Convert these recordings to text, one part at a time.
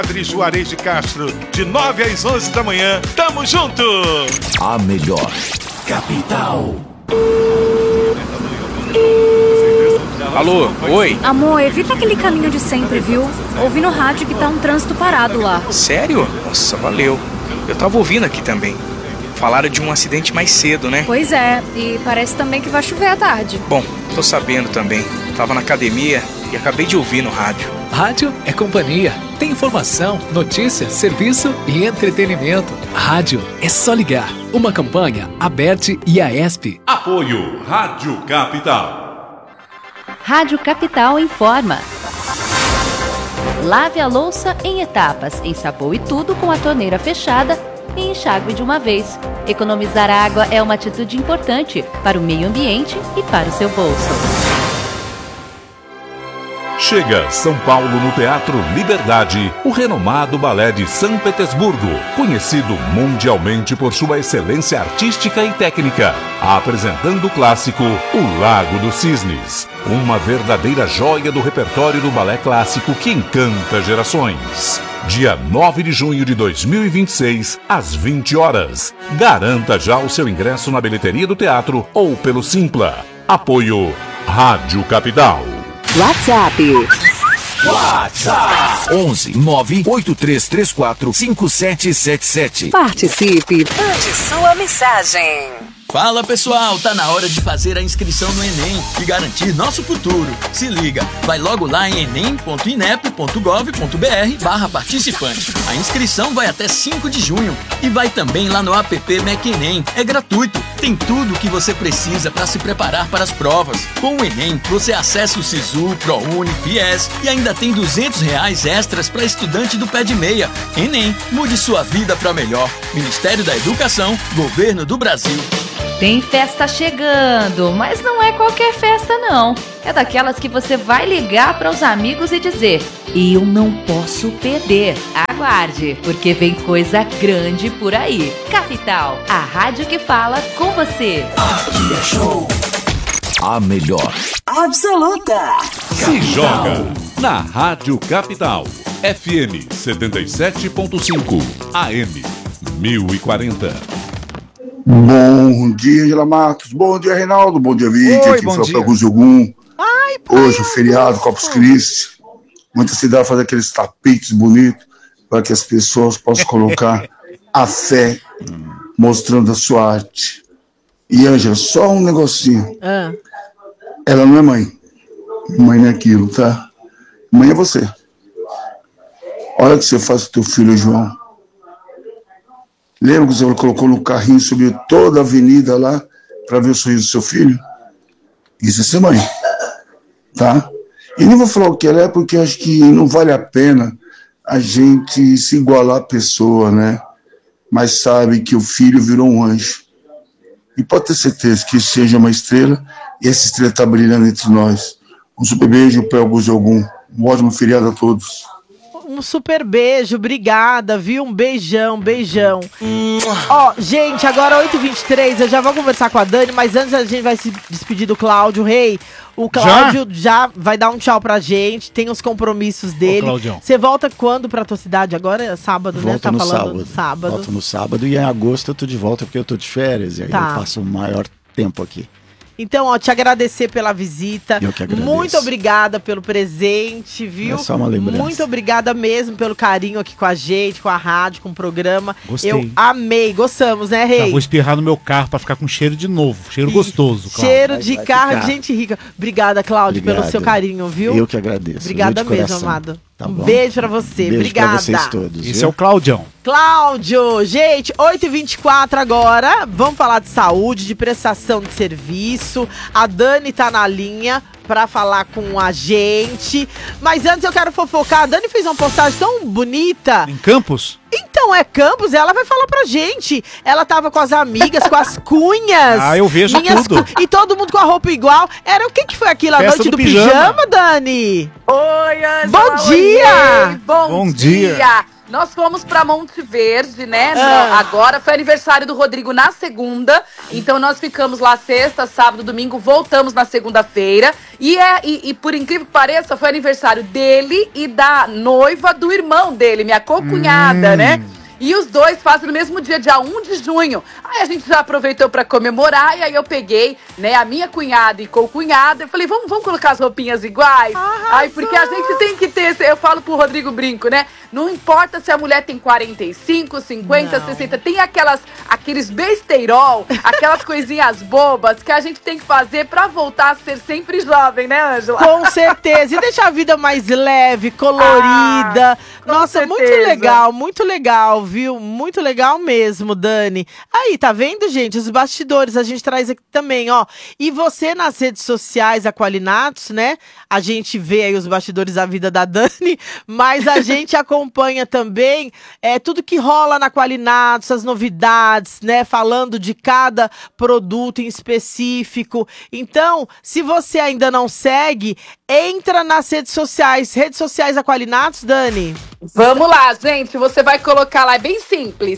Padre Juarez de Castro, de 9 às 11 da manhã. Tamo junto! A melhor capital. Alô, oi? Amor, evita aquele caminho de sempre, viu? Ouvi no rádio que tá um trânsito parado lá. Sério? Nossa, valeu. Eu tava ouvindo aqui também. Falaram de um acidente mais cedo, né? Pois é, e parece também que vai chover à tarde. Bom, tô sabendo também. Tava na academia e acabei de ouvir no rádio. Rádio é companhia. Tem informação, notícia, serviço e entretenimento. Rádio é só ligar. Uma campanha Aberte e Aesp. Apoio Rádio Capital. Rádio Capital informa. Lave a louça em etapas, ensaboe tudo com a torneira fechada e enxague de uma vez. Economizar água é uma atitude importante para o meio ambiente e para o seu bolso. Chega São Paulo no Teatro Liberdade, o renomado balé de São Petersburgo, conhecido mundialmente por sua excelência artística e técnica, apresentando o clássico O Lago dos Cisnes, uma verdadeira joia do repertório do balé clássico que encanta gerações. Dia 9 de junho de 2026, às 20 horas. Garanta já o seu ingresso na bilheteria do teatro ou pelo Simpla. Apoio Rádio Capital. WhatsApp 11 98334 5777. Participe. Mande sua mensagem. Fala pessoal, tá na hora de fazer a inscrição no Enem e garantir nosso futuro. Se liga, vai logo lá em enem.inep.gov.br/participante. A inscrição vai até 5 de junho e vai também lá no app MEC Enem. É gratuito, tem tudo o que você precisa para se preparar para as provas. Com o Enem, você acessa o Sisu, ProUni, Fies e ainda tem R$200 extras para estudante do pé de meia. Enem, mude sua vida para melhor. Ministério da Educação, Governo do Brasil. Tem festa chegando, mas não é qualquer festa não. É daquelas que você vai ligar para os amigos e dizer: eu não posso perder. Aguarde, porque vem coisa grande por aí. Capital, a rádio que fala com você. Aqui é show. A melhor Absoluta. Se joga na Rádio Capital. FM 77.5 AM 1040. Bom dia, Angela Matos. Bom dia, Reinaldo. Bom dia, Vicky. Aqui foi o Augusto Jogum. Hoje, o feriado, Corpus Christi. Muita cidade faz aqueles tapetes bonitos para que as pessoas possam colocar a fé mostrando a sua arte. E, Angela, só um negocinho. Ela não é mãe. Mãe não é aquilo, tá? Mãe é você. Olha o que você faz com o teu filho, João. Lembra que você colocou no carrinho, subiu toda a avenida lá para ver o sorriso do seu filho? Isso é ser mãe, tá? E não vou falar o que ela é, porque acho que não vale a pena a gente se igualar à pessoa, né? Mas sabe que o filho virou um anjo. E pode ter certeza que isso seja uma estrela, e essa estrela está brilhando entre nós. Um super beijo para Augusto de Algum. Um ótimo feriado a todos. Um super beijo, obrigada, viu? Um beijão, beijão. Ó, gente, agora 8h23, eu já vou conversar com a Dani, mas antes a gente vai se despedir do Cláudio. Rei, o Cláudio já vai dar um tchau pra gente, tem os compromissos dele. Você volta quando pra tua cidade? Agora é sábado, né? Volto Tá no falando sábado. Volto no sábado e em agosto eu tô de volta porque eu tô de férias e aí eu passo o maior tempo aqui. Então, ó, te agradecer pela visita. Eu que agradeço. Muito obrigada pelo presente, viu? É só uma lembrança. Muito obrigada mesmo pelo carinho aqui com a gente, com a rádio, com o programa. Gostei. Eu amei, gostamos, né, Rei? Já vou espirrar no meu carro pra ficar com cheiro de novo. Cheiro gostoso, Cláudio. Cheiro de carro de gente rica. Obrigada, Cláudio, pelo seu carinho, viu? Eu que agradeço. Obrigada mesmo, amado. Tá um bom. beijo pra você. Beijo Obrigada. pra vocês todos. Esse é o Claudião. Cláudio, gente, 8h24 agora, vamos falar de saúde, de prestação de serviço. A Dani tá na linha pra falar com a gente, mas antes eu quero fofocar. A Dani fez uma postagem tão bonita. Em Campos? Então, é Campos, ela vai falar pra gente. Ela tava com as amigas, com as cunhas. Ah, eu vejo tudo. E todo mundo com a roupa igual. Era o que foi aquilo? A noite do pijama, Dani? Oi, Angela. Bom dia! Bom dia! Nós fomos pra Monte Verde, né? Agora foi aniversário do Rodrigo na segunda. Então nós ficamos lá sexta, sábado, domingo. Voltamos na segunda-feira. E por incrível que pareça, foi aniversário dele e da noiva do irmão dele, minha cocunhada, né? E os dois fazem no mesmo dia 1 de junho. Aí a gente já aproveitou pra comemorar. E aí eu peguei, né, a minha cunhada e co-cunhada. Eu falei, vamos colocar as roupinhas iguais? Aí, porque a gente tem que ter... Eu falo pro Rodrigo, brinco, né? Não importa se a mulher tem 45, 50, 60. Tem aqueles besteirol, aquelas coisinhas bobas que a gente tem que fazer pra voltar a ser sempre jovem, né, Ângela? Com certeza. E deixar a vida mais leve, colorida. Nossa, muito legal, viu? Muito legal mesmo, Dani. Aí, tá vendo, gente? Os bastidores a gente traz aqui também, ó. E você nas redes sociais, Aqualinatos, né? A gente vê aí os bastidores da vida da Dani, mas a gente acompanha também tudo que rola na Aqualinatos, as novidades, né? Falando de cada produto em específico. Então, se você ainda não segue, entra nas redes sociais. Redes sociais Aqualinatos, Dani? Vamos lá, gente. Você vai colocar lá, é bem simples.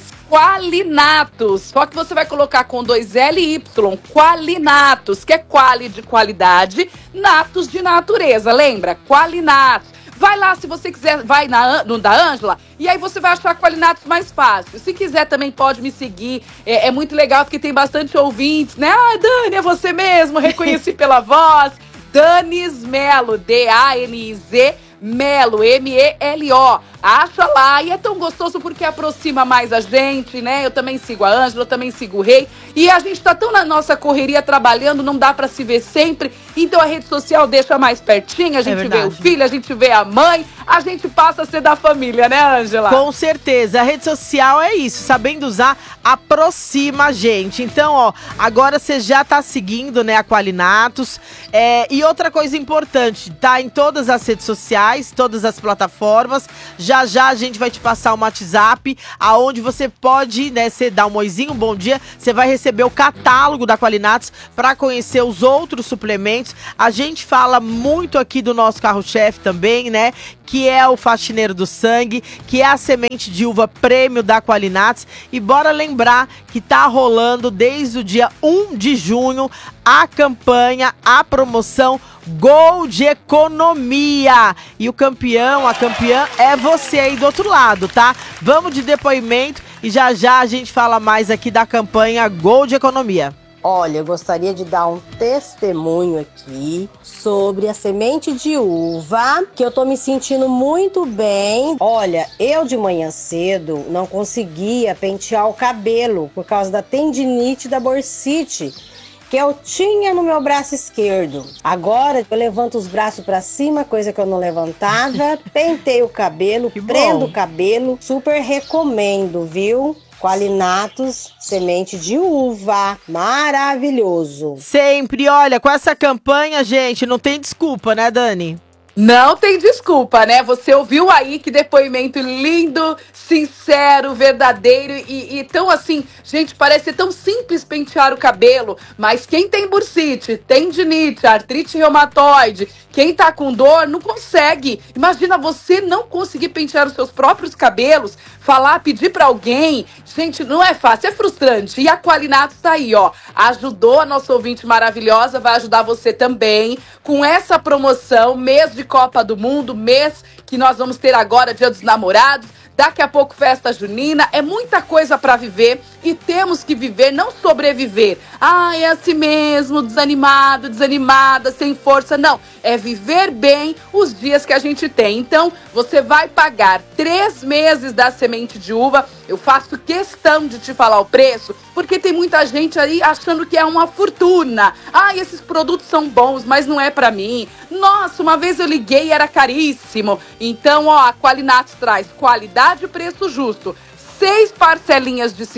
Qualinatos. Só que você vai colocar com 2 L e Y. Qualinatos, que é quali de qualidade, natos de natureza. Lembra? Qualinatos. Vai lá, se você quiser, vai no da Ângela, e aí você vai achar Qualinatos mais fácil. Se quiser também pode me seguir, é muito legal porque tem bastante ouvintes, né? Ah, Dani, é você mesmo, reconheci pela voz. Danis Melo, D-A-N-I-Z, Melo, M-E-L-O. Acha lá, e é tão gostoso porque aproxima mais a gente, né? Eu também sigo a Ângela, eu também sigo o Rei. E a gente tá tão na nossa correria trabalhando, não dá pra se ver sempre. Então a rede social deixa mais pertinho, a gente vê o filho, a gente vê a mãe, a gente passa a ser da família, né, Ângela? Com certeza, a rede social é isso, sabendo usar, aproxima a gente. Então, ó, agora você já tá seguindo, né, a Qualinatos. E outra coisa importante, tá em todas as redes sociais, todas as plataformas. Já a gente vai te passar um WhatsApp, aonde você pode, né, você dá um oizinho, um bom dia, você vai receber o catálogo da Qualinatos para conhecer os outros suplementos. A gente fala muito aqui do nosso carro-chefe também, né, que é o Faxineiro do Sangue, que é a semente de uva prêmio da Qualinatos. E bora lembrar que tá rolando desde o dia 1 de junho a campanha, a promoção Gold Economia. E o campeão, a campeã é você aí do outro lado, tá? Vamos de depoimento e já a gente fala mais aqui da campanha Gold Economia. Olha, eu gostaria de dar um testemunho aqui sobre a semente de uva, que eu tô me sentindo muito bem. Olha, eu de manhã cedo não conseguia pentear o cabelo por causa da tendinite da bursite que eu tinha no meu braço esquerdo. Agora eu levanto os braços pra cima, coisa que eu não levantava, penteio o cabelo, prendo o cabelo, super recomendo, viu? Qualinatos, semente de uva, maravilhoso. Sempre, olha, com essa campanha, gente, não tem desculpa, né, Dani? Não tem desculpa, né? Você ouviu aí que depoimento lindo, sincero, verdadeiro e tão assim, gente, parece ser tão simples pentear o cabelo, mas quem tem bursite, tendinite, artrite reumatoide, quem tá com dor não consegue. Imagina você não conseguir pentear os seus próprios cabelos, pedir pra alguém. Gente, não é fácil, é frustrante. E a Qualinatos tá aí, ó. Ajudou a nossa ouvinte maravilhosa, vai ajudar você também com essa promoção, mês de Copa do Mundo, mês que nós vamos ter agora, Dia dos Namorados. Daqui a pouco festa junina, é muita coisa pra viver e temos que viver, não sobreviver. Ah, é assim mesmo, desanimado, desanimada, sem força. Não, é viver bem os dias que a gente tem. Então, você vai pagar 3 meses da semente de uva. Eu faço questão de te falar o preço, porque tem muita gente aí achando que é uma fortuna. Ah, esses produtos são bons, mas não é pra mim. Nossa, uma vez eu liguei e era caríssimo. Então, ó, a Qualinatos traz qualidade e preço justo. 6 parcelinhas de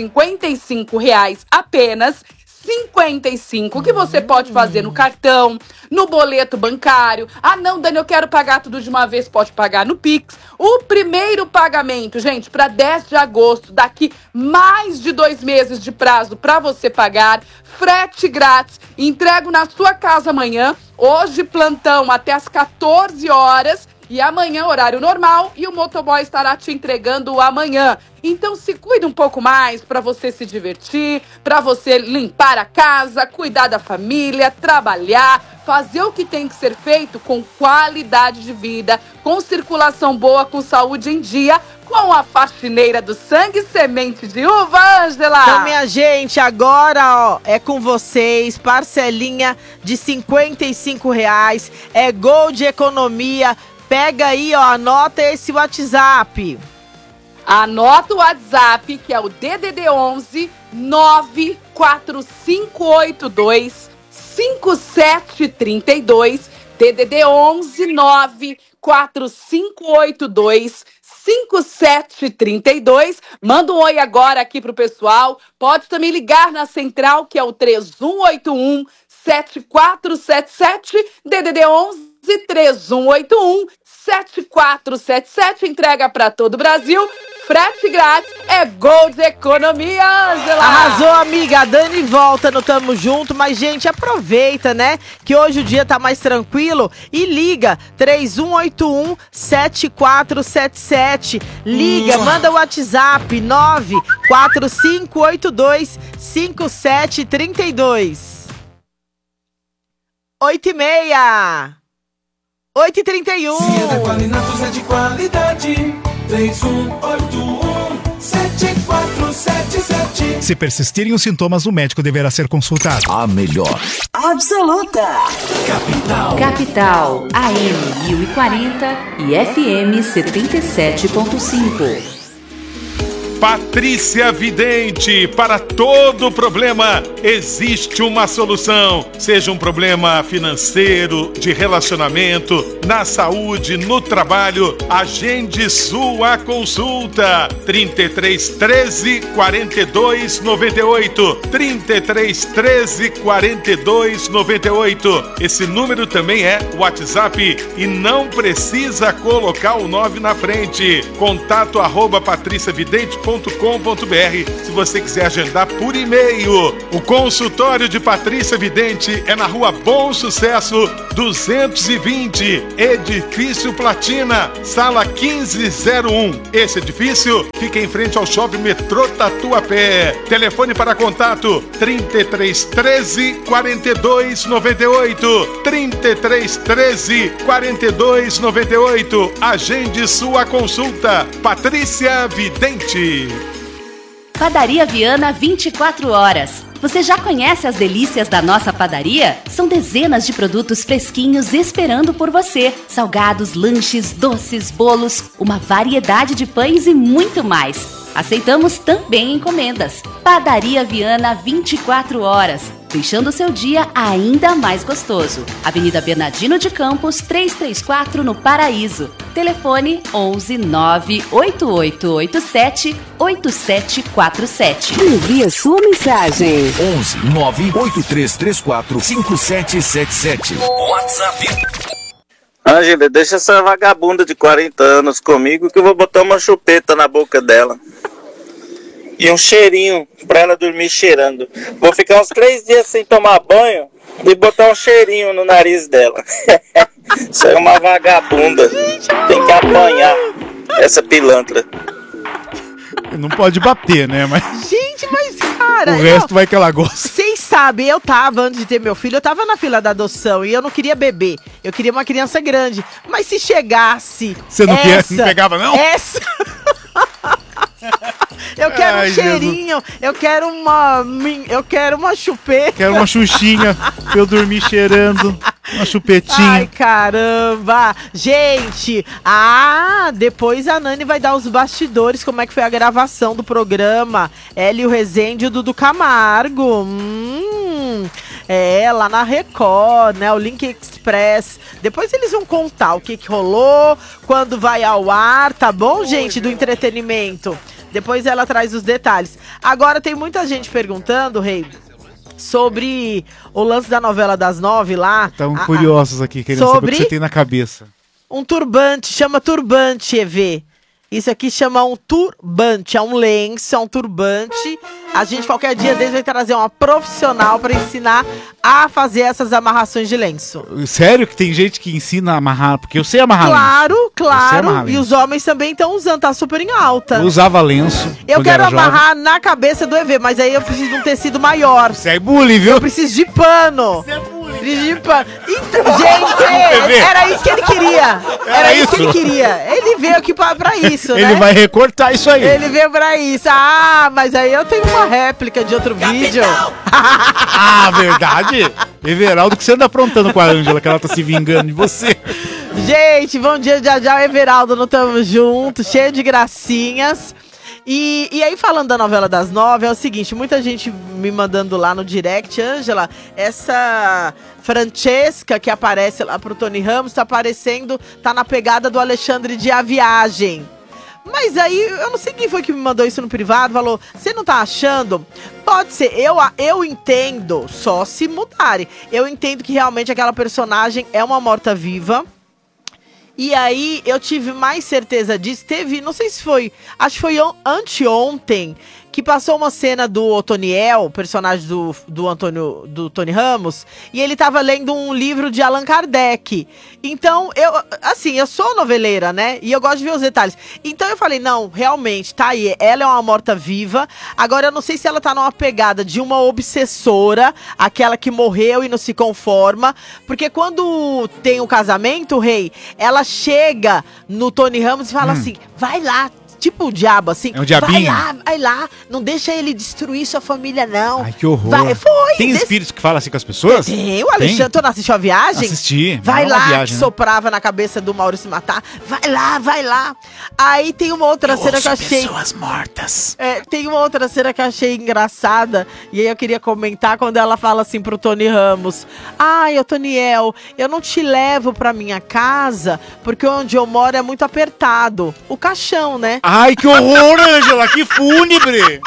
R$55 apenas. 55 que você pode fazer no cartão, no boleto bancário. Ah, não, Dani, eu quero pagar tudo de uma vez. Pode pagar no Pix. O primeiro pagamento, gente, para 10 de agosto, daqui mais de 2 meses de prazo para você pagar. Frete grátis. Entrego na sua casa amanhã. Hoje, plantão até as 14 horas. E amanhã, horário normal, e o motoboy estará te entregando amanhã. Então se cuida um pouco mais para você se divertir, para você limpar a casa, cuidar da família, trabalhar, fazer o que tem que ser feito com qualidade de vida, com circulação boa, com saúde em dia, com a faxineira do sangue Semente de Uva, Ângela. Então, minha gente, agora, ó, é com vocês, parcelinha de R$55, é gol de economia. Pega aí, ó, anota esse WhatsApp. Anota o WhatsApp, que é o DDD 11 94582 5732. DDD 11 94582 5732. Manda um oi agora aqui pro pessoal. Pode também ligar na central, que é o 3181 7477. DDD 11 3181 7477. Entrega para todo o Brasil. Frete grátis, é gol de economia, Ângela! Arrasou, amiga. A Dani volta no Tamo Junto, mas, gente, aproveita, né? Que hoje o dia tá mais tranquilo e liga 3181-7477. Liga, manda o WhatsApp 94582-5732. 8h30. 8h31. Se é da Qualinatos é de qualidade. 3181-7477. Se persistirem os sintomas, o médico deverá ser consultado. A melhor. Absoluta. Capital, AM 1040 e FM 77.5. Patrícia Vidente, para todo problema existe uma solução. Seja um problema financeiro, de relacionamento, na saúde, no trabalho, agende sua consulta. 33 13 42 98. 33 13 42 98. Esse número também é WhatsApp e não precisa colocar o 9 na frente. Contato @patriciavidente.com.br se você quiser agendar por e-mail. O consultório de Patrícia Vidente é na Rua Bom Sucesso 220, Edifício Platina, sala 1501. Esse edifício fica em frente ao Shopping Metrô Tatuapé. Telefone para contato 33 13 42 98. 33 13 42 98. Agende sua consulta. Patrícia Vidente. Padaria Viana 24 horas. Você já conhece as delícias da nossa padaria? São dezenas de produtos fresquinhos esperando por você. Salgados, lanches, doces, bolos, uma variedade de pães e muito mais. Aceitamos também encomendas. Padaria Viana 24 horas. Deixando o seu dia ainda mais gostoso. Avenida Bernardino de Campos, 334, no Paraíso. Telefone 11 98887 8747. Envie a sua mensagem. 11 98334 5777. WhatsApp. Ângela, deixa essa vagabunda de 40 anos comigo que eu vou botar uma chupeta na boca dela. E um cheirinho pra ela dormir cheirando. Vou ficar uns 3 dias sem tomar banho e botar um cheirinho no nariz dela. Isso é uma vagabunda. Tem que apanhar essa pilantra. Não pode bater, né? Mas... Gente, mas cara... O resto vai que ela gosta. Vocês sabem, eu tava, antes de ter meu filho, eu tava na fila da adoção e eu não queria bebê. Eu queria uma criança grande. Mas se chegasse... Você não pegava, não? Essa... Eu quero um cheirinho, eu quero uma chupeta. Quero uma xuxinha pra eu dormir cheirando. Uma chupetinha. Ai, caramba. Gente, depois a Nani vai dar os bastidores, como é que foi a gravação do programa. Hélio Rezende e o Dudu Camargo. Lá na Record, né? O Link Express. Depois eles vão contar o que rolou, quando vai ao ar, tá bom, gente? Do entretenimento. Depois ela traz os detalhes. Agora tem muita gente perguntando, Rei, sobre o lance da novela das 9 lá. Estão curiosos aqui, querendo saber o que você tem na cabeça. Um turbante, chama turbante, EV. Isso aqui chama um turbante, é um lenço, é um turbante. A gente qualquer dia desde vai trazer uma profissional para ensinar a fazer essas amarrações de lenço. Sério que tem gente que ensina a amarrar? Porque eu sei amarrar lenço. Claro. E os homens também estão usando, tá super em alta. Eu usava lenço. Eu quero amarrar na cabeça do EV, mas aí eu preciso de um tecido maior. Você é bullying, viu? Eu preciso de pano. Você é bullying. Então, gente, era isso que ele queria. Era isso que ele queria. Ele veio aqui pra isso, né? Ele vai recortar isso aí. Ele veio pra isso. Ah, mas aí eu tenho uma réplica de outro vídeo. Ah, verdade? Everaldo, que você anda aprontando com a Ângela, que ela tá se vingando de você. Gente, bom dia, já, Everaldo, não tamo junto, cheio de gracinhas. E aí, falando da novela das 9, é o seguinte, muita gente me mandando lá no direct, Ângela, essa Francesca que aparece lá pro Tony Ramos, tá na pegada do Alexandre de A Viagem. Mas aí, eu não sei quem foi que me mandou isso no privado, falou, você não tá achando? Pode ser, eu entendo, só se mudarem. Eu entendo que realmente aquela personagem é uma morta-viva. E aí, eu tive mais certeza disso. Teve, não sei se foi, acho que foi anteontem, que passou uma cena do Otoniel, personagem do Tony Ramos, e ele tava lendo um livro de Allan Kardec. Então, eu sou noveleira, né? E eu gosto de ver os detalhes. Então eu falei, não, realmente, tá aí, ela é uma morta-viva. Agora, eu não sei se ela tá numa pegada de uma obsessora, aquela que morreu e não se conforma. Porque quando tem o casamento, Rei, ela chega no Tony Ramos e fala assim, vai lá, tipo o diabo, assim. É um diabinho. Vai lá, não deixa ele destruir sua família, não. Ai, que horror. Tem espíritos que falam assim com as pessoas? Tem, o Alexandre, tu não assistiu A Viagem? Assisti. Vai lá, viagem, que soprava na cabeça do Maurício Matar. Vai lá. Aí tem uma outra cena que eu achei... pessoas mortas. Tem uma outra cena que eu achei engraçada, e aí eu queria comentar quando ela fala assim pro Tony Ramos, ai, Otoniel, eu não te levo pra minha casa, porque onde eu moro é muito apertado. O caixão, né? Ai, que horror, Ângela, que fúnebre!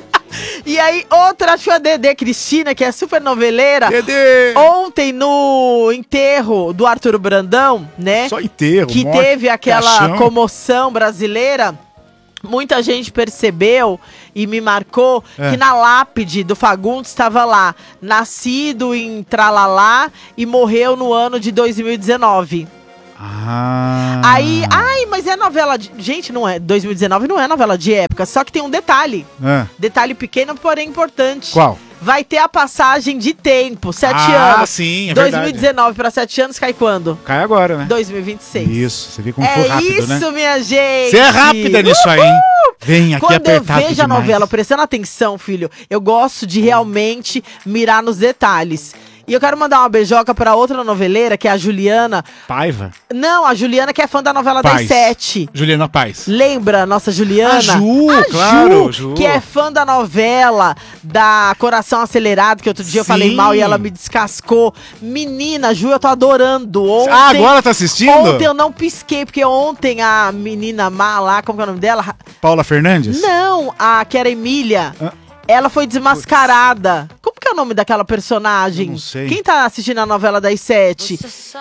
E aí, outra, acho que a Dedê Cristina, que é super noveleira. Dedê! Ontem, no enterro do Arthur Brandão, né? Só enterro, que morte, teve aquela caixão. comoção brasileira. Muita gente percebeu e me marcou que na lápide do Fagundes estava lá, nascido em Tralalá e morreu no ano de 2019. Aí, mas é novela de... Gente, não é, 2019 não é novela de época, só que tem um detalhe. Detalhe pequeno, porém importante. Qual? Vai ter a passagem de tempo, 7 anos. Sim, é 2019 para 7 anos cai quando? Cai agora, né? 2026. Isso, você vê como foi rápido, né? É isso, minha gente. Você é rápida nisso aí, hein? Vem aqui apertado Quando eu vejo a novela, prestando atenção, filho, eu gosto de realmente mirar nos detalhes. E eu quero mandar uma beijoca pra outra noveleira, que é a Juliana Paiva? Não, a Juliana que é fã da novela das 7. Juliana Paz. Lembra a nossa Juliana? Claro, Ju. Que é fã da novela da Coração Acelerado, que outro dia eu falei mal e ela me descascou. Menina, Ju, eu tô adorando. Ontem, agora tá assistindo? Ontem eu não pisquei, porque ontem a menina má lá, como que é o nome dela? Paula Fernandes? Não, a que era Emília. Ela foi desmascarada. Como que é o nome daquela personagem? Não sei. Quem tá assistindo a novela das 7?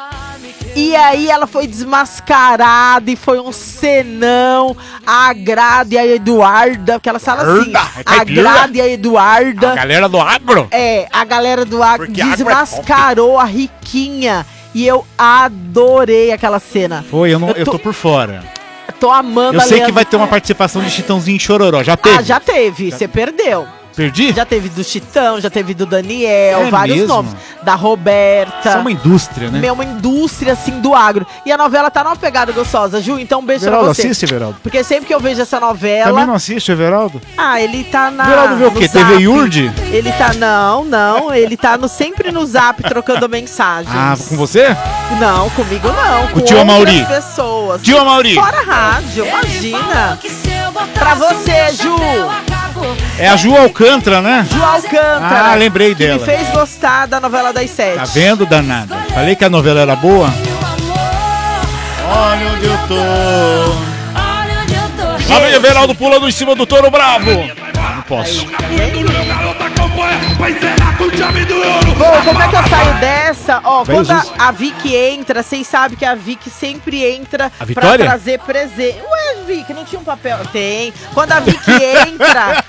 E aí ela foi desmascarada e foi um cenão. A Grada e a Eduarda, porque ela fala assim, a Grada e a Eduarda. A galera do agro? A galera do agro Porque desmascarou a Riquinha. E eu adorei aquela cena. Foi, eu tô por fora. Tô amando Eu sei que vai ter uma participação de Chitãozinho e Chororó. Já teve? Já teve. Você perdeu. Perdi? Já teve do Chitão, já teve do Daniel, vários mesmo? nomes. Da Roberta. Isso é uma indústria, né? Uma indústria, assim, do agro. E a novela tá numa pegada gostosa, Ju. Então, um beijo Everaldo, pra você. assiste, Everaldo? Porque sempre que eu vejo essa novela... Também não assiste, Everaldo? Ele tá na... Everaldo vê o quê? TV Yurd? Ele tá... Não. Ele tá sempre no Zap, trocando mensagens. Com você? Não, comigo não. Com o tio Amauri? Pessoas. Tio Amauri? Fora a rádio, imagina. Pra você, Ju. É a Ju Alcântara, né? Ju Alcântara. Lembrei dela. Que me fez gostar da novela das 7. Tá vendo, danada? Falei que a novela era boa. Olha onde eu tô. Lá vem Everaldo pulando em cima do touro bravo. Posso. Bom, como é que eu saio dessa? Ó, quando a Vicky entra, vocês sabem que a Vicky sempre entra pra trazer presente. Ué, Vicky, não tinha um papel? Tem. Quando a Vicky entra,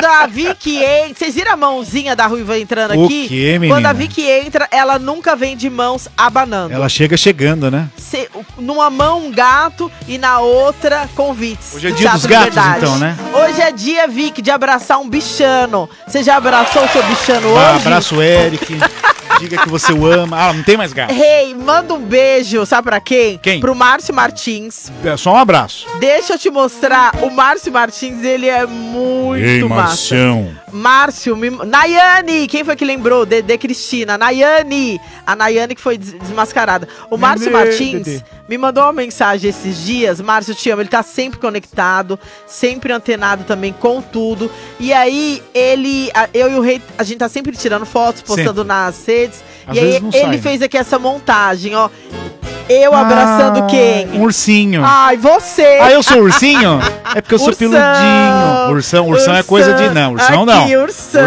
vocês viram a mãozinha da Ruiva entrando aqui? O quê, menina? Quando a Vicky entra, ela nunca vem de mãos abanando. Ela chega chegando, né? Numa mão um gato e na outra convites. Hoje é dia dos gatos, então, né? Hoje é dia, Vicky, de abraçar um bichano. Você já abraçou o seu bichano hoje? Abraço o Eric. Diga que você o ama. Ah, não tem mais gato. Hey, manda um beijo, sabe pra quem? Quem? Pro Márcio Martins. É só um abraço. Deixa eu te mostrar. O Márcio Martins, ele é muito Ei, massa. Marcião. Nayane, quem foi que lembrou? Dedê Cristina. Nayane. A Nayane que foi desmascarada. O Márcio Martins me mandou uma mensagem esses dias. Márcio, eu te amo. Ele tá sempre conectado, sempre antenado também com tudo. E aí, eu e o Rei, a gente tá sempre tirando fotos, postando nas redes. E aí, ele fez aqui essa montagem, ó. Eu abraçando quem? Um ursinho. Ai, você. Ah, eu sou ursinho? É porque eu sou peludinho. Ursão é coisa de... Não, ursão não. Ursão.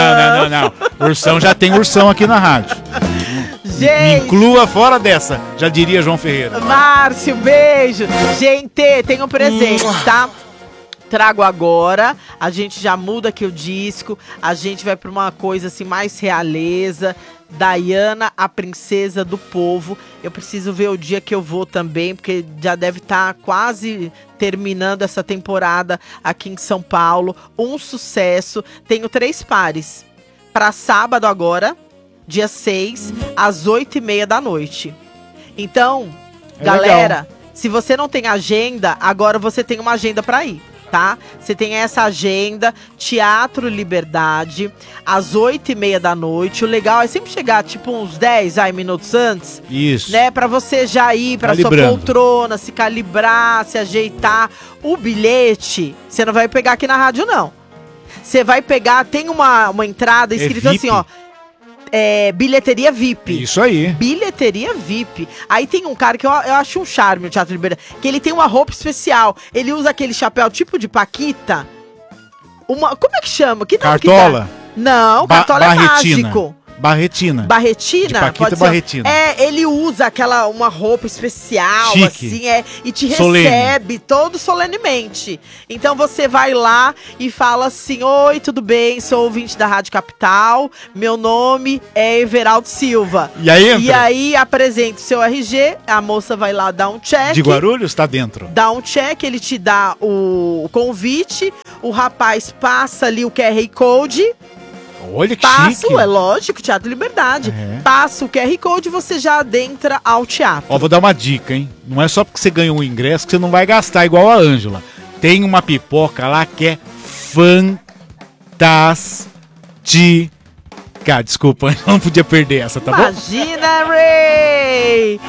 Não. Ursão já tem ursão aqui na rádio. Gente. Me inclua fora dessa, já diria João Ferreira. Márcio, beijo. Gente, tem um presente, tá? Trago agora, a gente já muda aqui o disco, a gente vai pra uma coisa assim mais realeza. Diana, a princesa do povo. Eu preciso ver o dia que eu vou também, porque já deve estar quase terminando essa temporada aqui em São Paulo. Um sucesso. Tenho 3 pares para sábado agora, dia 6, às 8h30 da noite. Então, galera, legal. Se você não tem agenda, agora você tem uma agenda para ir. Tá? Você tem essa agenda, Teatro Liberdade, às 8h30 da noite. O legal é sempre chegar tipo uns 10 minutos antes. Isso. Né? Pra você já ir pra sua poltrona, se calibrar, se ajeitar. O bilhete, você não vai pegar aqui na rádio, não. Você vai pegar, tem uma entrada escrita assim, ó. Bilheteria VIP. Isso aí. Bilheteria VIP. Aí tem um cara que eu acho um charme, o Teatro Liberdade, que ele tem uma roupa especial. Ele usa aquele chapéu tipo de Paquita. Como é que chama? Cartola? Não, Cartola é mágico. Barretina. Barretina? De Paquita Barretina. Ele usa uma roupa especial, chique. Assim, e te recebe todo solenemente. Então você vai lá e fala assim: oi, tudo bem? Sou ouvinte da Rádio Capital, meu nome é Everaldo Silva. E aí entra? E aí apresenta o seu RG, a moça vai lá dar um check. De Guarulhos? Tá dentro. Dá um check, ele te dá o convite, o rapaz passa ali o QR Code. Olha que chique. É lógico, Teatro Liberdade. Passa o QR Code e você já adentra ao teatro. Ó, vou dar uma dica, hein? Não é só porque você ganhou um ingresso que você não vai gastar igual a Ângela. Tem uma pipoca lá que é fantástica. Desculpa, eu não podia perder essa, tá bom? Imagina, Ray!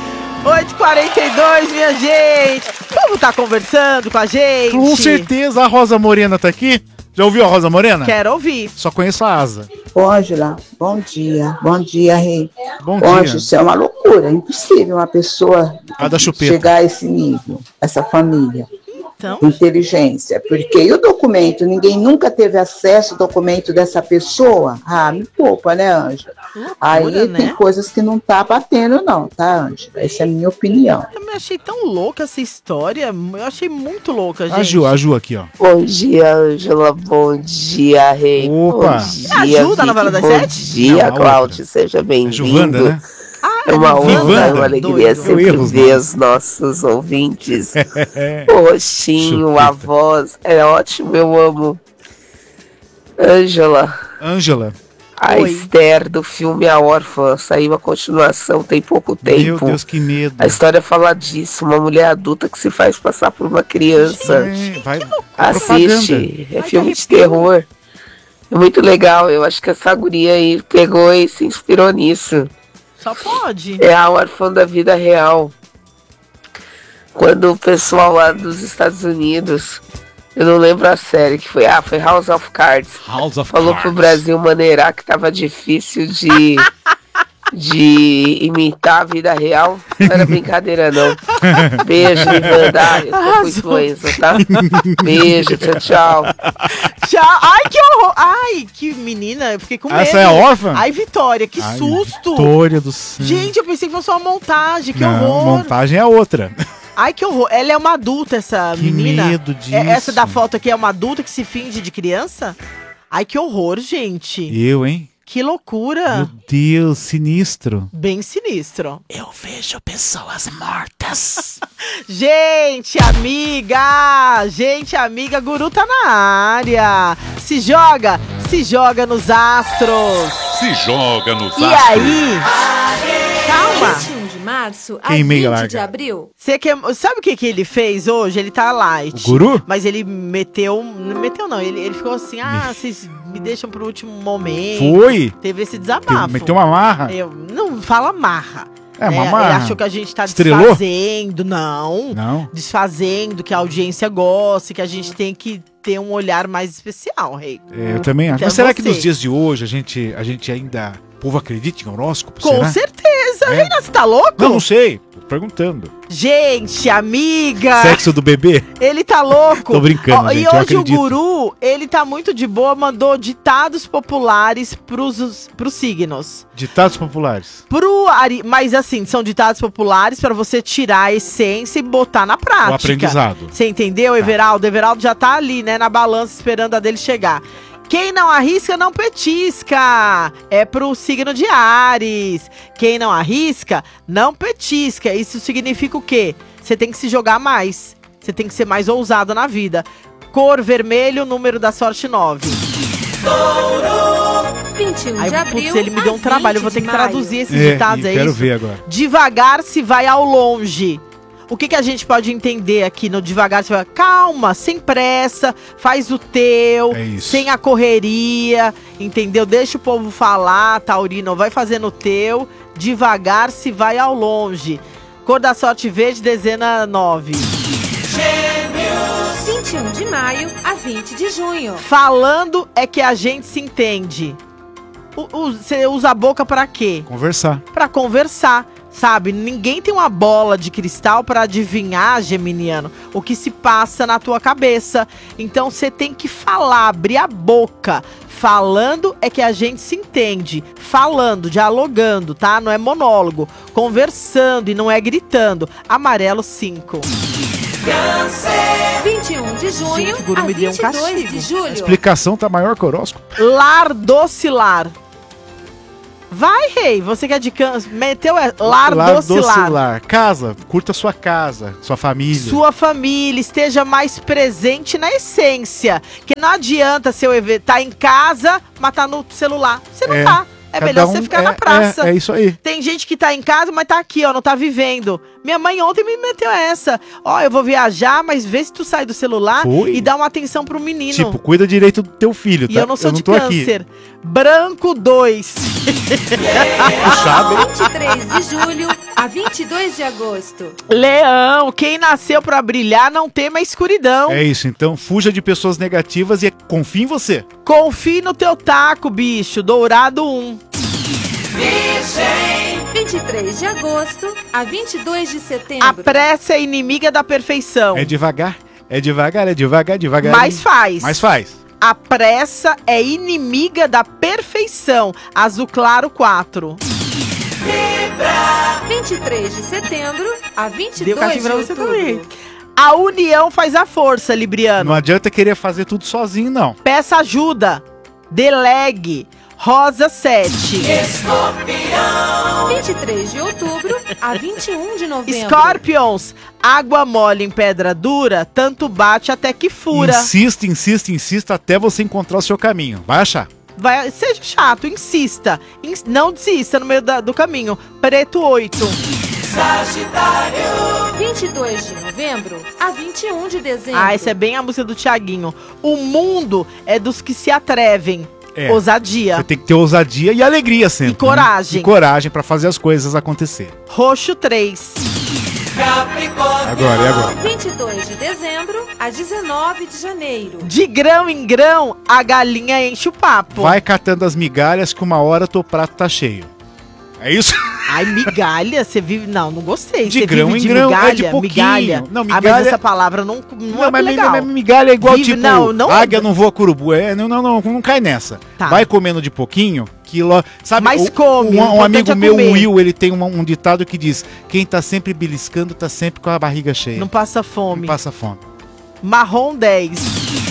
8h42, minha gente! Vamos estar conversando com a gente? Com certeza, a Rosa Morena tá aqui. Já ouviu a Rosa Morena? Quero ouvir. Só conheço a Asa. Ângela, bom dia. Bom dia, Rei. Bom dia. Ângela, isso é uma loucura. É impossível uma pessoa chegar a esse nível, essa família. Então? Inteligência. Porque e o documento? Ninguém nunca teve acesso ao documento dessa pessoa? Ah, me poupa, né, Ângela? Aí tem coisas que não tá batendo, não, tá, Ângela? Essa é a minha opinião. Eu me achei tão louca essa história. Eu achei muito louca, gente. A Ju aqui, ó. Bom dia, Ângela. Bom dia, Rei. Opa. Bom dia, a Ju da novela das 7? Bom dia, Cláudio. Seja bem-vindo. Juvanda, né? É uma honra, é uma alegria sempre ver os nossos ouvintes. O rostinho, a voz, é ótimo, eu amo. Ângela. A Esther do filme A Órfã, saiu a continuação tem pouco tempo. Meu Deus, que medo. A história fala disso, uma mulher adulta que se faz passar por uma criança. Assiste, é filme de terror. É muito legal, eu acho que essa guria aí pegou e se inspirou nisso. Só pode. É a Órfã da vida real. Quando o pessoal lá dos Estados Unidos, eu não lembro a série que foi. Foi House of Cards. Falou pro Brasil maneirar que tava difícil de imitar a vida real. Não era brincadeira, não. Beijo, Ivanda. Eu tô com influenza, tá? Beijo, tchau. Tchau. Ai, que horror. Ai, que menina, eu fiquei com medo. Essa é a órfã? Ai, Vitória, que susto. Vitória do céu. Gente, eu pensei que fosse uma montagem, que horror. Montagem é outra. Ai, que horror. Ela é uma adulta, essa que menina. Que medo disso. Essa da foto aqui é uma adulta que se finge de criança? Ai, que horror, gente. Eu, hein? Que loucura. Meu Deus, sinistro. Bem sinistro. Eu vejo pessoas mortas. Gente, amiga, Guru tá na área. Se joga nos astros. Se joga nos astros. E aí? Calma. 21 de março a Quem 20 de abril. Sabe o que ele fez hoje? Ele tá light. O Guru? Mas ele meteu... Não meteu não, ele ficou assim, vocês me deixam pro último momento. Foi? Teve esse desabafo. Meteu uma marra? Não fala marra. É, uma marra. Ele achou que a gente tá Estrelou? desfazendo. Não. Desfazendo, que a audiência gosta, que a gente tem que ter um olhar mais especial, Rei. Eu também acho. Então Mas será que nos dias de hoje a gente ainda... O povo acredita em horóscopo? Com certeza. Reina, você tá louco? Não sei. Tô perguntando. Gente, amiga. Sexo do bebê? Ele tá louco. Tô brincando, gente, e hoje o Guru, ele tá muito de boa, mandou ditados populares pros signos. Ditados populares? Mas assim, são ditados populares pra você tirar a essência e botar na prática. O aprendizado. Você entendeu, Everaldo? Everaldo já tá ali, né, na balança, esperando a dele chegar. Quem não arrisca, não petisca. É pro signo de Áries. Quem não arrisca, não petisca. Isso significa o quê? Você tem que se jogar mais. Você tem que ser mais ousado na vida. Cor vermelho, número da sorte 9. 21 de abril. Putz, ele me deu um trabalho. Eu vou ter que traduzir esses ditados aí. Quero ver agora. Devagar se vai ao longe. O que a gente pode entender aqui no devagar? Você vai, calma, sem pressa, faz o teu, sem a correria, entendeu? Deixa o povo falar, taurino, vai fazendo o teu, devagar se vai ao longe. Cor da sorte verde, dezena 9. Gêmeos. 21 de maio a 20 de junho. Falando é que a gente se entende. Você usa a boca pra quê? Conversar. Pra conversar. Sabe, ninguém tem uma bola de cristal para adivinhar, geminiano, o que se passa na tua cabeça. Então você tem que falar, abrir a boca. Falando é que a gente se entende. Falando, dialogando, tá? Não é monólogo. Conversando e não é gritando. Amarelo 5. Câncer. 21 de junho gente, o Guru me deu um 22 castigo. de julho. A explicação tá maior que o horóscopo. Lar docilar. Vai, Rei, você que é de câncer, meteu lar docilar. Casa, curta sua casa, sua família. Sua família, esteja mais presente na essência. Que não adianta seu tá em casa, mas tá no celular. Você não tá. É melhor você ficar na praça. É isso aí. Tem gente que tá em casa, mas tá aqui, ó, não tá vivendo. Minha mãe ontem me meteu essa. Ó, eu vou viajar, mas vê se tu sai do celular e dá uma atenção pro menino. Tipo, cuida direito do teu filho, tá? E eu não sou de câncer. Aqui. Branco 2. Puxado, hein? 23 de julho a 22 de agosto. Leão, quem nasceu pra brilhar não tema a escuridão. É isso, então fuja de pessoas negativas e confie em você. Confie no teu taco, bicho. Dourado 1. Virgem. 23 de agosto a 22 de setembro. A pressa é inimiga da perfeição. É devagar, devagar. Mas faz. Mas faz. A pressa é inimiga da perfeição. Azul claro 4. Libra. 23 de setembro a 22 de outubro. Também. A união faz a força, Libriano. Não adianta querer fazer tudo sozinho, não. Peça ajuda. Delegue. Rosa 7. Escorpião. 23 de outubro a 21 de novembro. Scorpions. Água mole em pedra dura, tanto bate até que fura. Insista até você encontrar o seu caminho. Vai achar. Seja chato, insista. Não desista no meio do caminho. Preto 8. Sagitário. 22 de novembro a 21 de dezembro. Essa é bem a música do Thiaguinho. O mundo é dos que se atrevem. Ousadia. Você tem que ter ousadia e alegria sempre. E coragem. Né? E coragem pra fazer as coisas acontecer. Roxo 3. Capricórnio. Agora. 22 de dezembro a 19 de janeiro. De grão em grão, a galinha enche o papo. Vai catando as migalhas que uma hora teu prato tá cheio. É isso? Ai, migalha, você vive... Não gostei. De você grão vive em de grão, migalha, é de pouquinho. migalha. Não, Mas migalha... essa palavra não é mas legal. Migalha é igual, Vive, tipo, não águia não voa curubu. Não cai nessa. Tá. Vai comendo de pouquinho, que sabe, mas come. Um amigo meu, o Will, ele tem um ditado que diz: quem tá sempre beliscando, tá sempre com a barriga cheia. Não passa fome. Não passa fome. Marrom 10.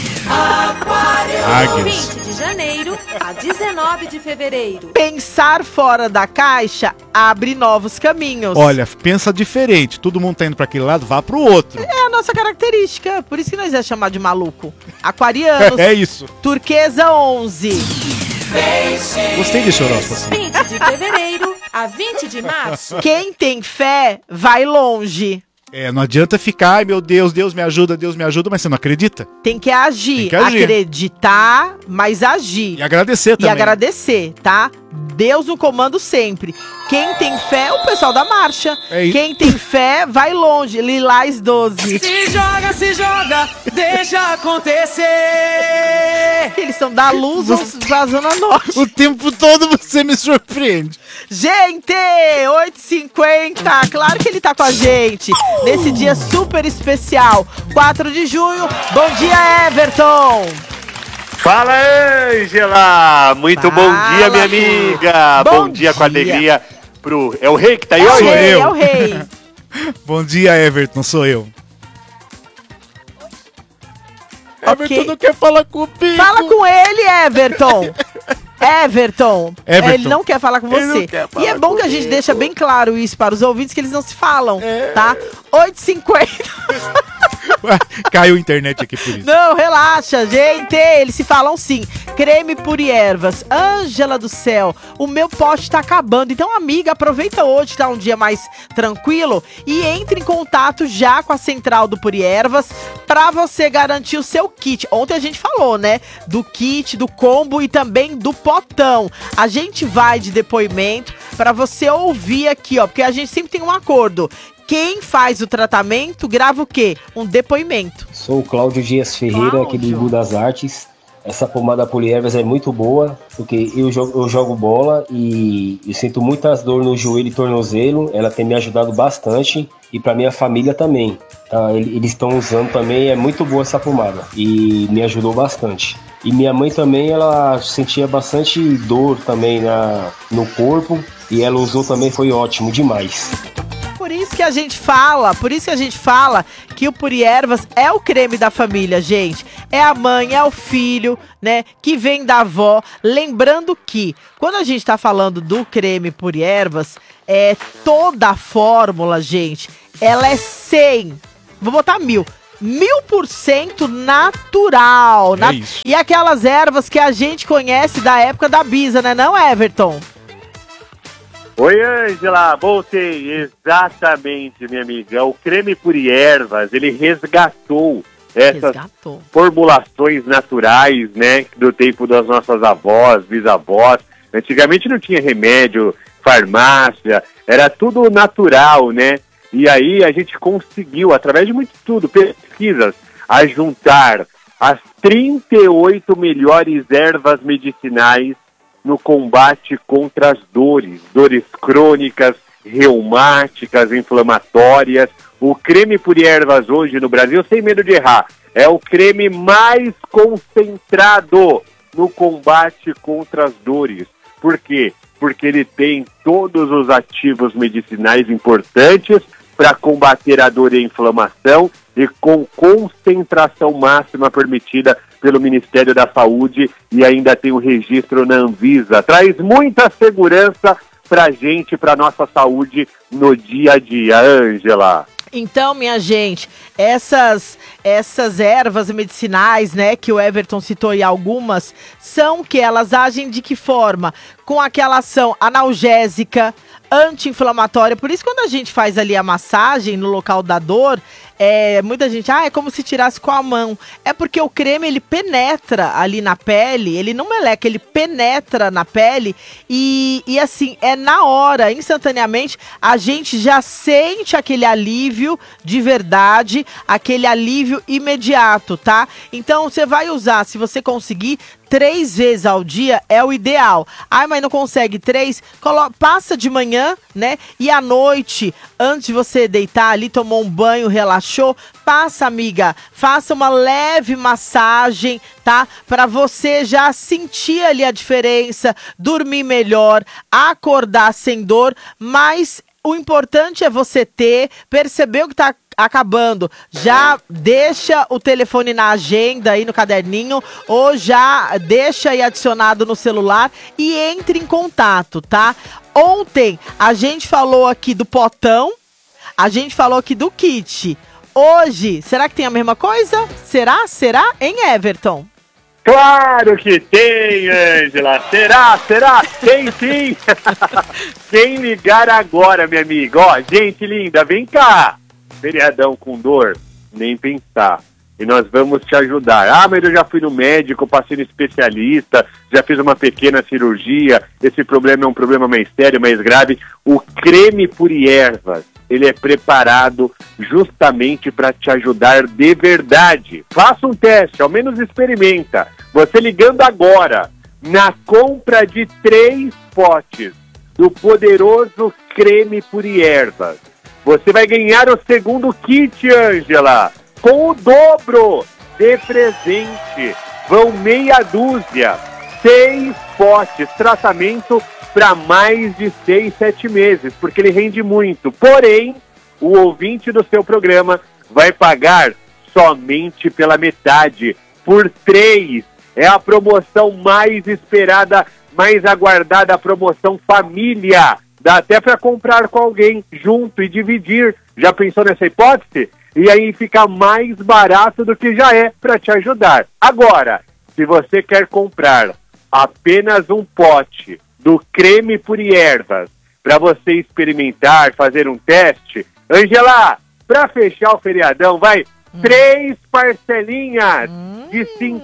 Águias. 20 de janeiro a 19 de fevereiro. Pensar fora da caixa abre novos caminhos. Olha, pensa diferente. Todo mundo tá indo pra aquele lado, vá pro outro. É a nossa característica. Por isso que nós é chamar de maluco. Aquarianos. É isso. Turquesa 11. Gostei desse horóscopo assim. 20 de fevereiro a 20 de março. Quem tem fé vai longe. Não adianta ficar, ai meu Deus, Deus me ajuda, mas você não acredita? Tem que agir. Acreditar, mas agir. E agradecer também. E agradecer, tá? Deus no comando sempre. Quem tem fé é o pessoal da marcha. Quem tem fé vai longe. Lilás 12. Se joga, deixa acontecer. Eles são da luz ou da Zona Norte. O tempo todo você me surpreende. Gente, 8h50. Claro que ele tá com a gente. Nesse dia super especial, 4 de junho. Bom dia, Everton. Fala, Ângela! Muito bom dia, minha amiga! Bom dia com alegria pro... É o rei que tá aí hoje? É o rei. Bom dia, Everton, sou eu. Everton não quer falar comigo. Fala com ele, Everton. Everton. Ele não quer falar com você. E é bom que a gente deixa bem claro isso para os ouvintes, que eles não se falam, tá? 8h50. Caiu a internet aqui por isso. Não, relaxa, gente. Eles se falam sim. Creme Puri Ervas. Ângela do céu, o meu pote tá acabando. Então, amiga, aproveita hoje que tá um dia mais tranquilo e entre em contato já com a central do Puri Ervas pra você garantir o seu kit. Ontem a gente falou, né? Do kit, do combo e também do potão. A gente vai de depoimento pra você ouvir aqui, ó. Porque a gente sempre tem um acordo. Quem faz o tratamento grava o quê? Um depoimento. Sou o Cláudio Dias Ferreira, aqui do Igu das Artes. Essa pomada Puri Ervas é muito boa, porque eu jogo bola e eu sinto muitas dores no joelho e tornozelo. Ela tem me ajudado bastante e para minha família também. Tá? Eles estão usando também, é muito boa essa pomada e me ajudou bastante. E minha mãe também, ela sentia bastante dor também no corpo e ela usou também, foi ótimo demais. Por isso que a gente fala que o Puri Ervas é o creme da família, gente. É a mãe, é o filho, né, que vem da avó. Lembrando que, quando a gente tá falando do creme Puri Ervas, toda a fórmula, gente, ela é 100, vou botar 1000% natural. Isso. E aquelas ervas que a gente conhece da época da Bisa, né, não, Everton? Oi, Ângela, voltei. Exatamente, minha amiga. O creme Puri Ervas, ele resgatou essas formulações naturais, né, do tempo das nossas avós, bisavós. Antigamente não tinha remédio, farmácia, era tudo natural, né? E aí a gente conseguiu, através de muito estudo, pesquisas, a juntar as 38 melhores ervas medicinais no combate contra as dores crônicas, reumáticas, inflamatórias. O creme Puri Ervas hoje no Brasil, sem medo de errar, é o creme mais concentrado no combate contra as dores. Por quê? Porque ele tem todos os ativos medicinais importantes para combater a dor e a inflamação e com concentração máxima permitida pelo Ministério da Saúde e ainda tem o registro na Anvisa. Traz muita segurança pra gente, pra nossa saúde no dia a dia, Ângela. Então, minha gente, essas ervas medicinais, né, que o Everton citou e algumas, são que elas agem de que forma? Com aquela ação analgésica, anti-inflamatória. Por isso, quando a gente faz ali a massagem no local da dor, muita gente, é como se tirasse com a mão. É porque o creme, ele penetra ali na pele, ele não meleca, ele penetra na pele e assim, na hora, instantaneamente, a gente já sente aquele alívio de verdade, aquele alívio imediato, tá? Então, você vai usar, se você conseguir, 3 vezes ao dia é o ideal. Ai, mas não consegue 3? Passa de manhã, né? E à noite, antes de você deitar ali, tomou um banho, relaxou, passa, amiga, faça uma leve massagem, tá? Pra você já sentir ali a diferença, dormir melhor, acordar sem dor, mas o importante é você perceber o que tá acabando, já deixa o telefone na agenda aí no caderninho ou já deixa aí adicionado no celular e entre em contato, tá? Ontem a gente falou aqui do potão, a gente falou aqui do kit. Hoje, será que tem a mesma coisa? Será? Hein, Everton? Claro que tem, Ângela. Será? Tem sim. Quem ligar agora, minha amiga? Ó, gente linda, vem cá. Feriadão com dor, nem pensar. E nós vamos te ajudar. Ah, mas eu já fui no médico, passei no especialista, já fiz uma pequena cirurgia. Esse problema é um problema mais sério, mais grave. O creme Puriervas, ele é preparado justamente para te ajudar de verdade. Faça um teste, ao menos experimenta. Você ligando agora, na compra de 3 potes do poderoso creme Puriervas, você vai ganhar o segundo kit, Ângela, com o dobro de presente. Vão meia dúzia, 6 potes, tratamento para mais de 6, 7 meses, porque ele rende muito. Porém, o ouvinte do seu programa vai pagar somente pela metade, por 3. É a promoção mais esperada, mais aguardada, a promoção família. Dá até para comprar com alguém junto e dividir. Já pensou nessa hipótese? E aí fica mais barato do que já é para te ajudar. Agora, se você quer comprar apenas um pote do creme Puriervas para você experimentar, fazer um teste, Ângela, para fechar o feriadão, vai 3 parcelinhas de R$53.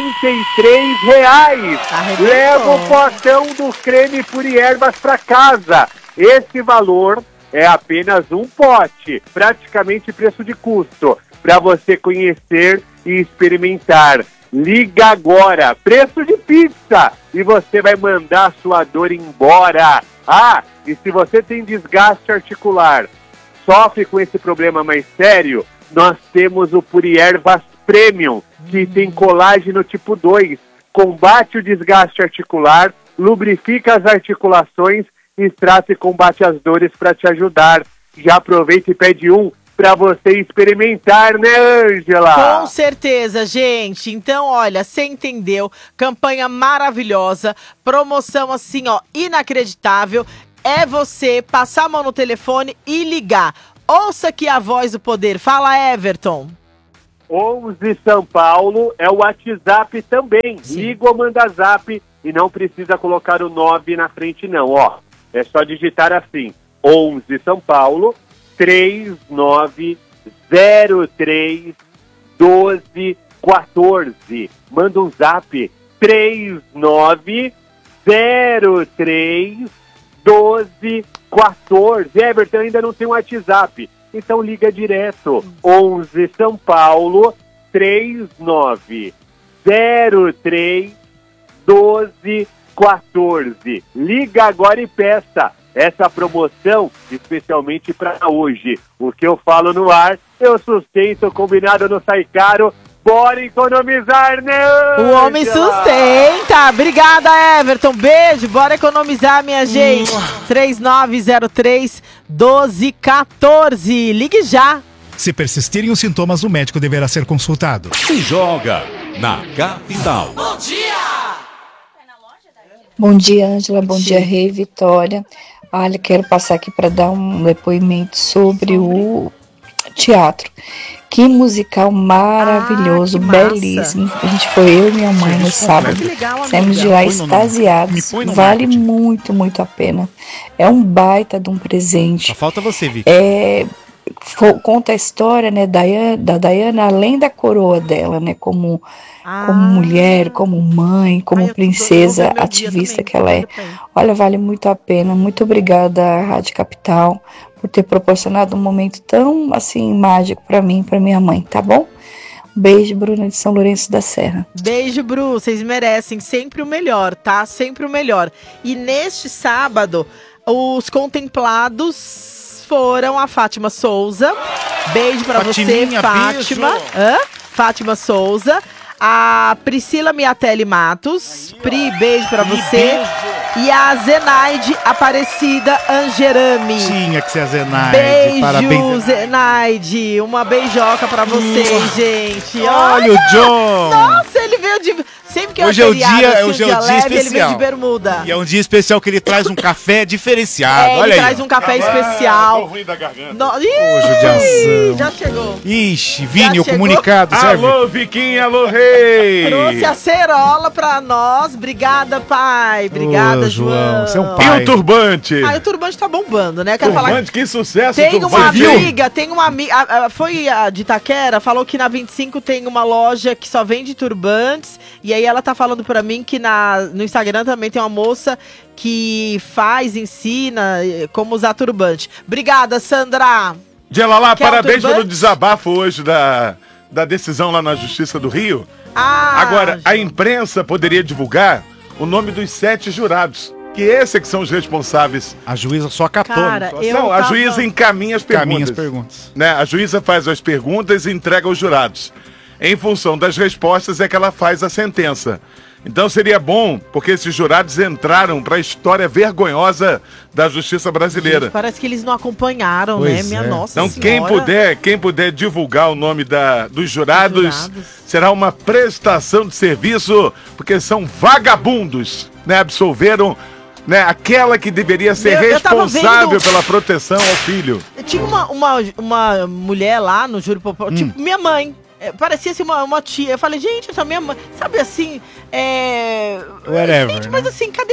Leva o potão do creme Puriervas para casa. Esse valor é apenas um pote, praticamente preço de custo, para você conhecer e experimentar. Liga agora, preço de pizza, e você vai mandar sua dor embora. Ah, e se você tem desgaste articular, sofre com esse problema mais sério, nós temos o Puriervas Premium, que tem colágeno tipo 2, combate o desgaste articular, lubrifica as articulações e trata e combate as dores para te ajudar. Já aproveita e pede um para você experimentar, né, Ângela? Com certeza, gente. Então, olha, você entendeu, campanha maravilhosa, promoção assim, ó, inacreditável. É você passar a mão no telefone e ligar. Ouça aqui a voz do poder. Fala, Everton. 11 São Paulo é o WhatsApp também. Sim. Liga ou manda zap e não precisa colocar o 9 na frente não, ó. É só digitar assim, 11 São Paulo, 3903-1214. Manda um zap, 3903-1214. Everton, ainda não tem um WhatsApp. Então liga direto, 11 São Paulo, 3903-1214. Liga agora e peça essa promoção especialmente para hoje. O que eu falo no ar, eu sustento, combinado não sai caro. Bora economizar, né, Ângela? O homem sustenta. Obrigada, Everton. Beijo. Bora economizar, minha gente. 3903-1214. Ligue já. Se persistirem os sintomas, o médico deverá ser consultado. Se joga na capital. Bom dia! Bom dia, Ângela. Bom dia, Rei Vitória. Olha, quero passar aqui para dar um depoimento sobre o teatro. Que musical maravilhoso, belíssimo. A gente foi eu e minha mãe no sábado. Saímos de lá extasiados. Vale muito, muito a pena. É um baita de um presente. Só falta você, Vicky. Conta a história, né, da Diana, além da coroa dela, né, como mulher, como mãe, como princesa ativista que ela é. Olha, vale muito a pena. Muito obrigada à Rádio Capital por ter proporcionado um momento tão, assim, mágico para mim e para minha mãe, tá bom? Beijo, Bruna de São Lourenço da Serra. Beijo, Bru. Vocês merecem sempre o melhor, tá? Sempre o melhor. E neste sábado, os contemplados foram a Fátima Souza. Beijo pra você, Fátima. Fátima Souza. A Priscila Miatelli Matos. Pri, beijo pra você. E a Zenaide Aparecida Angerami. Tinha que ser a Zenaide. Beijo, parabéns, Zenaide. Uma beijoca pra vocês, gente. Olha o John. Nossa, ele veio de... Sempre que hoje é o dia, hoje é o dia leve, especial. Ele veio de bermuda. E é um dia especial que ele traz um café diferenciado. Olha ele aí. Traz um café especial. Tô ruim da garganta. Judiação. Já chegou. Ixi, Vini, o comunicado serve. Alô, Viquinha, alô, rei. Trouxe a cerola pra nós. Obrigada, pai. Obrigada, João. Você é um pai. E o turbante? O turbante tá bombando, né? Quero turbante, falar... que sucesso. Tem uma amiga, foi a de Itaquera, falou que na 25 tem uma loja que só vende turbantes. E aí ela tá falando pra mim que no Instagram também tem uma moça que ensina como usar turbante. Obrigada, Sandra. Gelalá, parabéns pelo desabafo hoje da decisão lá na Justiça do Rio. Agora, a imprensa poderia divulgar o nome dos 7 jurados. Que esses que são os responsáveis. A juíza só catou. Cara, a juíza encaminha as perguntas. Né? A juíza faz as perguntas e entrega aos jurados. Em função das respostas é que ela faz a sentença. Então seria bom, porque esses jurados entraram para a história vergonhosa da justiça brasileira. Gente, parece que eles não acompanharam, né? Minha nossa então, senhora. quem puder divulgar o nome dos jurados, será uma prestação de serviço, porque são vagabundos, né? Absolveram, né, aquela que deveria ser responsável pela proteção ao filho. Tinha uma mulher lá no júri popular, tipo minha mãe. Parecia assim uma tia. Eu falei, gente, essa minha mãe, sabe assim, whatever, gente, mas assim, cadê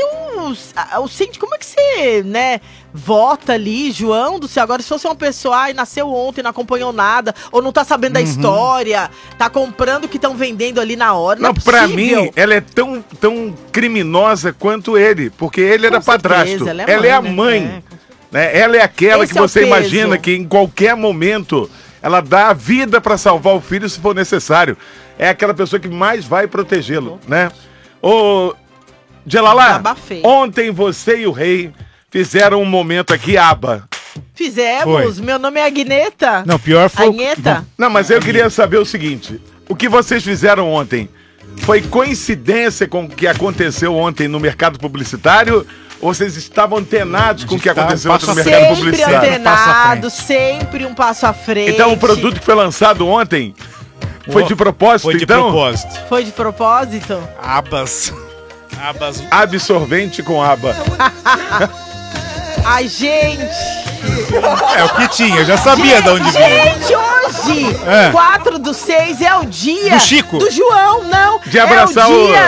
o sente? Como é que você, né, vota ali, João do céu? Agora, se fosse uma pessoa, nasceu ontem, não acompanhou nada, ou não tá sabendo da história, tá comprando o que estão vendendo ali na hora. Não, pra mim, ela é tão criminosa quanto ele, porque ele era padrasto. Ela é a mãe. Né? Ela é aquela que você imagina que em qualquer momento ela dá a vida para salvar o filho se for necessário. É aquela pessoa que mais vai protegê-lo, né? Ô, Gelalá, ontem você e o rei fizeram um momento aqui, aba. Fizemos, meu nome é Agneta. Não, pior foi... Agneta. Não, mas eu queria saber o seguinte, o que vocês fizeram ontem foi coincidência com o que aconteceu ontem no mercado publicitário? Ou vocês estavam antenados com o que aconteceu no mercado publicitário? Sempre antenados, sempre um passo à frente. Então o produto que foi lançado ontem foi de propósito, Foi de propósito. Foi de propósito? Abas. Absorvente com aba. Ai, gente. É o que tinha, eu já sabia de onde vinha. Gente, hoje, 4/6, é o dia do Chico. Do João, não. De abraçar é o dia